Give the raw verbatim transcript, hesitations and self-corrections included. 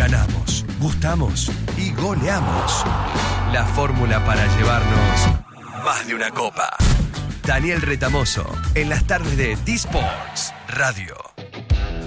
ganamos, gustamos y goleamos. La fórmula para llevarnos más de una copa. Daniel Retamoso, en las tardes de D-Sports Radio.